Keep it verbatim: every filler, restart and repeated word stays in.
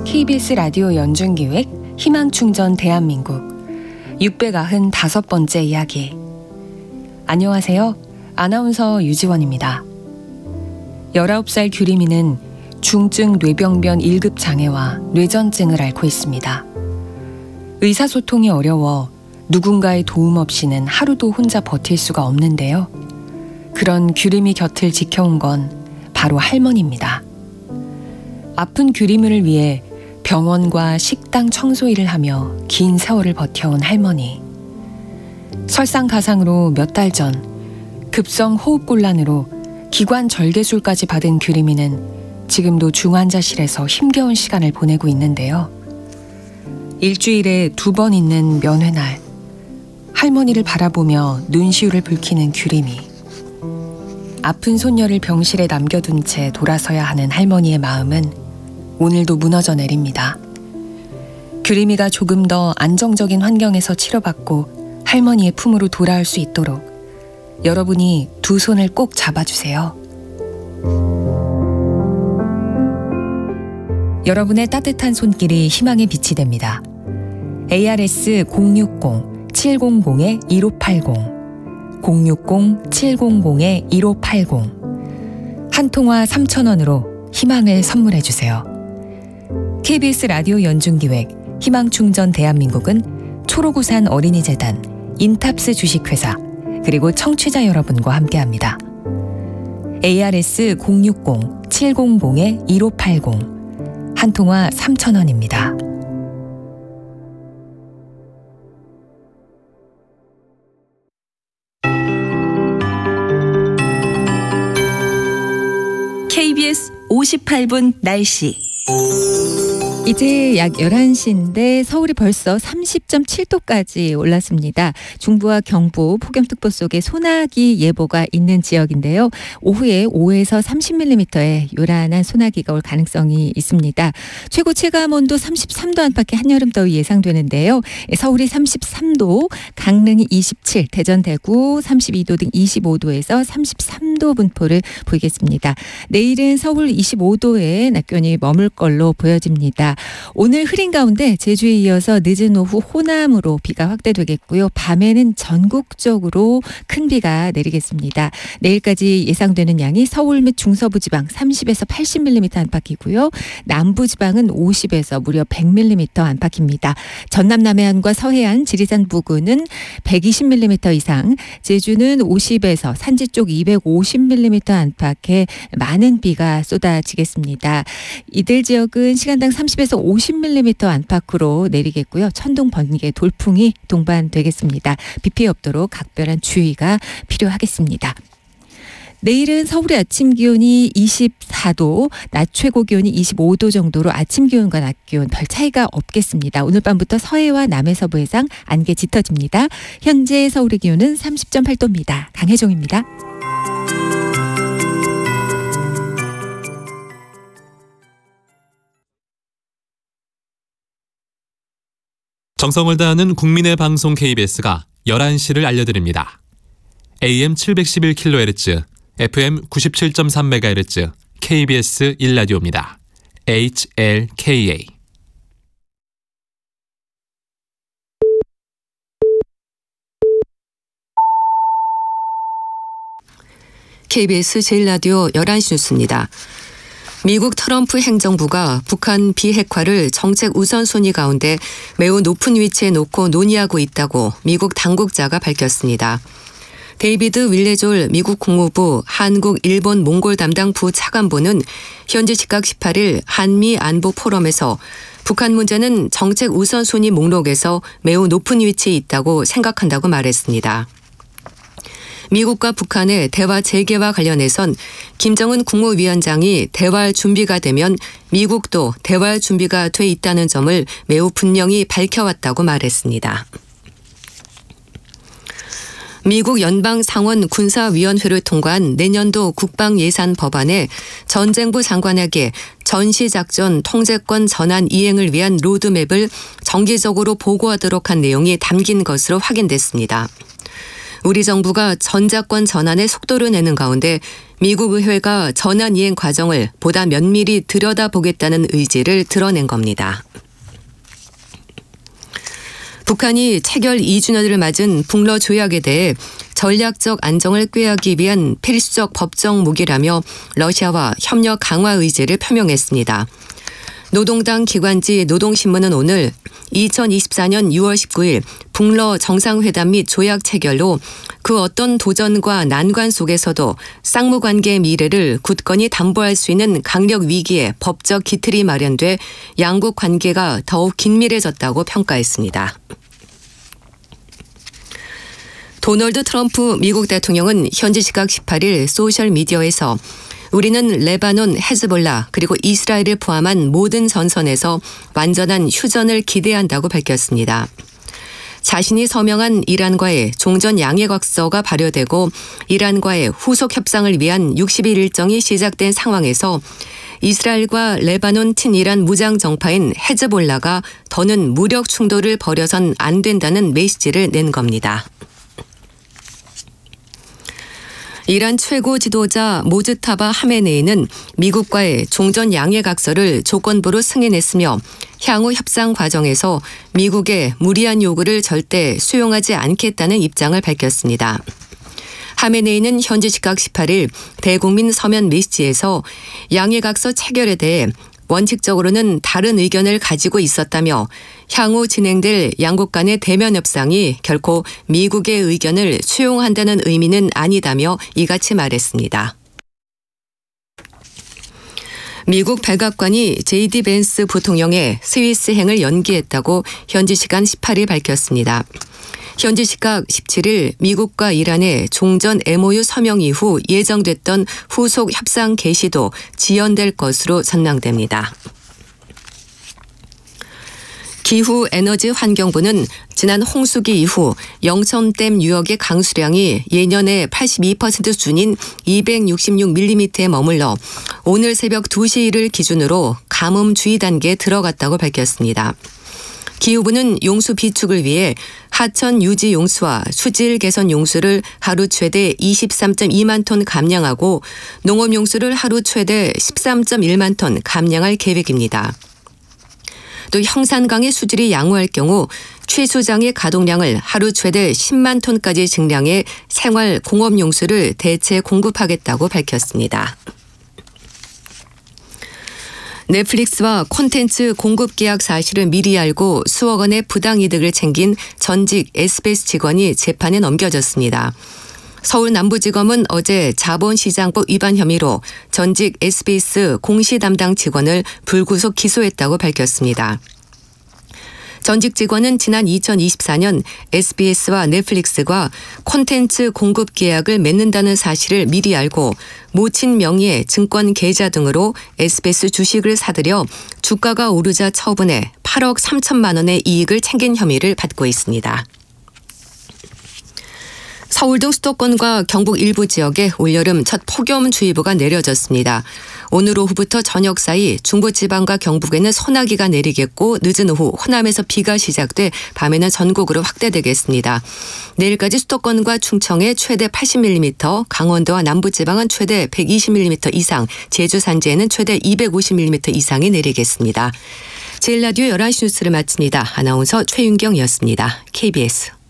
케이비에스 라디오 연중기획 희망충전 대한민국 육백구십오 번째 이야기. 안녕하세요. 아나운서 유지원입니다. 열아홉 살 규림이는 중증 뇌병변 일 급 장애와 뇌전증을 앓고 있습니다. 의사소통이 어려워 누군가의 도움 없이는 하루도 혼자 버틸 수가 없는데요. 그런 규림이 곁을 지켜온 건 바로 할머니입니다. 아픈 규림이를 위해 병원과 식당 청소 일을 하며 긴 세월을 버텨온 할머니. 설상가상으로 몇 달 전 급성 호흡곤란으로 기관 절개술까지 받은 규림이는 지금도 중환자실에서 힘겨운 시간을 보내고 있는데요. 일주일에 두 번 있는 면회날, 할머니를 바라보며 눈시울을 붉히는 규림이. 아픈 손녀를 병실에 남겨둔 채 돌아서야 하는 할머니의 마음은 오늘도 무너져 내립니다. 규림이가 조금 더 안정적인 환경에서 치료받고 할머니의 품으로 돌아올 수 있도록 여러분이 두 손을 꼭 잡아주세요. 여러분의 따뜻한 손길이 희망의 빛이 됩니다. 에이아르에스 공육공 칠공공 일오팔공 공육공 칠공공 일오팔공 한 통화 삼천 원으로 희망을 선물해 주세요. 케이비에스 라디오 연중기획 희망충전 대한민국은 초록우산 어린이재단, 인탑스 주식회사, 그리고 청취자 여러분과 함께합니다. 에이아르에스 공육공 칠공공 일오팔공 한 통화 삼천 원입니다. 케이비에스 오십팔 분 날씨. 이제 약 열한 시인데 서울이 벌써 삼십 점 칠 도까지 올랐습니다. 중부와 경부, 폭염특보 속에 소나기 예보가 있는 지역인데요. 오후에 오에서 삼십 밀리미터의 요란한 소나기가 올 가능성이 있습니다. 최고 체감온도 삼십삼 도 안팎의 한여름 더위 예상되는데요. 서울이 삼십삼 도, 강릉이 이십칠, 대전, 대구 삼십이 도 등 이십오 도에서 삼십삼 도 분포를 보이겠습니다. 내일은 서울 이십오 도에 낮 기온이 머물 걸로 보여집니다. 오늘 흐린 가운데 제주에 이어서 늦은 오후 호남으로 비가 확대되겠고요. 밤에는 전국적으로 큰 비가 내리겠습니다. 내일까지 예상되는 양이 서울 및 중서부 지방 삼십에서 팔십 밀리미터 안팎이고요. 남부 지방은 오십에서 무려 백 밀리미터 안팎입니다. 전남 남해안과 서해안, 지리산 부근은 백이십 밀리미터 이상, 제주는 오십에서 산지 쪽 이백오십 밀리미터 안팎의 많은 비가 쏟아지겠습니다. 이들 지역은 시간당 삼십에서 오십 밀리미터 안팎으로 내리겠고요. 천둥, 번개, 돌풍이 동반되겠습니다. 비 피해 없도록 각별한 주의가 필요하겠습니다. 내일은 서울의 아침 기온이 이십사 도, 낮 최고 기온이 이십오 도 정도로 아침 기온과 낮 기온 별 차이가 없겠습니다. 오늘 밤부터 서해와 남해 서부 해상 안개 짙어집니다. 현재 서울의 기온은 삼십 점 팔 도입니다. 강혜종입니다. 정성을 다하는 국민의 방송 케이비에스가 열한 시를 알려드립니다. 에이엠 칠백십일 킬로헤르츠, 에프엠 구십칠 점 삼 메가헤르츠, 케이비에스 일 라디오입니다. 에이치엘케이에이. 케이비에스 제일 라디오 열한 시 뉴스입니다. 미국 트럼프 행정부가 북한 비핵화를 정책 우선순위 가운데 매우 높은 위치에 놓고 논의하고 있다고 미국 당국자가 밝혔습니다. 데이비드 윌레졸 미국 국무부 한국, 일본, 몽골 담당 부차관보는 현지 시각 십팔 일 한미 안보 포럼에서 북한 문제는 정책 우선순위 목록에서 매우 높은 위치에 있다고 생각한다고 말했습니다. 미국과 북한의 대화 재개와 관련해선 김정은 국무위원장이 대화할 준비가 되면 미국도 대화할 준비가 돼 있다는 점을 매우 분명히 밝혀왔다고 말했습니다. 미국 연방상원 군사위원회를 통과한 내년도 국방예산 법안에 전쟁부 장관에게 전시작전 통제권 전환 이행을 위한 로드맵을 정기적으로 보고하도록 한 내용이 담긴 것으로 확인됐습니다. 우리 정부가 전자권 전환에 속도를 내는 가운데 미국 의회가 전환 이행 과정을 보다 면밀히 들여다보겠다는 의지를 드러낸 겁니다. 북한이 체결 이 주년을 맞은 북러 조약에 대해 전략적 안정을 꾀하기 위한 필수적 법정 무기라며 러시아와 협력 강화 의지를 표명했습니다. 노동당 기관지 노동신문은 오늘 이천이십사년 유월 십구일 북러 정상회담 및 조약 체결로 그 어떤 도전과 난관 속에서도 쌍무관계의 미래를 굳건히 담보할 수 있는 강력 위기의 법적 기틀이 마련돼 양국 관계가 더욱 긴밀해졌다고 평가했습니다. 도널드 트럼프 미국 대통령은 현지 시각 십팔일 소셜미디어에서 우리는 레바논, 헤즈볼라 그리고 이스라엘을 포함한 모든 전선에서 완전한 휴전을 기대한다고 밝혔습니다. 자신이 서명한 이란과의 종전 양해각서가 발효되고 이란과의 후속 협상을 위한 육십일 일정이 시작된 상황에서 이스라엘과 레바논 친이란 무장 정파인 헤즈볼라가 더는 무력 충돌을 벌여선 안 된다는 메시지를 낸 겁니다. 이란 최고 지도자 모즈타바 하메네이는 미국과의 종전 양해각서를 조건부로 승인했으며 향후 협상 과정에서 미국의 무리한 요구를 절대 수용하지 않겠다는 입장을 밝혔습니다. 하메네이는 현지 시각 십팔일 대국민 서면 메시지에서 양해각서 체결에 대해 원칙적으로는 다른 의견을 가지고 있었다며 향후 진행될 양국 간의 대면 협상이 결코 미국의 의견을 수용한다는 의미는 아니다며 이같이 말했습니다. 미국 백악관이 제이디 벤스 부통령의 스위스행을 연기했다고 현지 시간 십팔일 밝혔습니다. 현지 시각 십칠일 미국과 이란의 종전 엠오유 서명 이후 예정됐던 후속 협상 개시도 지연될 것으로 전망됩니다. 기후에너지환경부는 지난 홍수기 이후 영천댐 유역의 강수량이 예년의 팔십이 퍼센트 수준인 이백육십육 밀리미터에 머물러 오늘 새벽 두 시를 기준으로 가뭄주의 단계에 들어갔다고 밝혔습니다. 기후부는 용수 비축을 위해 하천 유지 용수와 수질 개선 용수를 하루 최대 이십삼 점 이만 톤 감량하고 농업 용수를 하루 최대 십삼 점 일만 톤 감량할 계획입니다. 또 형산강의 수질이 양호할 경우 취수장의 가동량을 하루 최대 십만 톤까지 증량해 생활 공업 용수를 대체 공급하겠다고 밝혔습니다. 넷플릭스와 콘텐츠 공급 계약 사실을 미리 알고 수억 원의 부당이득을 챙긴 전직 에스비에스 직원이 재판에 넘겨졌습니다. 서울 남부지검은 어제 자본시장법 위반 혐의로 전직 에스비에스 공시 담당 직원을 불구속 기소했다고 밝혔습니다. 전직 직원은 지난 이천이십사년 에스비에스와 넷플릭스가 콘텐츠 공급 계약을 맺는다는 사실을 미리 알고 모친 명의의 증권 계좌 등으로 에스비에스 주식을 사들여 주가가 오르자 처분해 팔억 삼천만 원의 이익을 챙긴 혐의를 받고 있습니다. 서울 등 수도권과 경북 일부 지역에 올여름 첫 폭염주의보가 내려졌습니다. 오늘 오후부터 저녁 사이 중부지방과 경북에는 소나기가 내리겠고 늦은 오후 호남에서 비가 시작돼 밤에는 전국으로 확대되겠습니다. 내일까지 수도권과 충청에 최대 팔십 밀리미터, 강원도와 남부지방은 최대 백이십 밀리미터 이상, 제주 산지에는 최대 이백오십 밀리미터 이상이 내리겠습니다. 제일 라디오 열한 시 뉴스를 마칩니다. 아나운서 최윤경이었습니다. 케이비에스.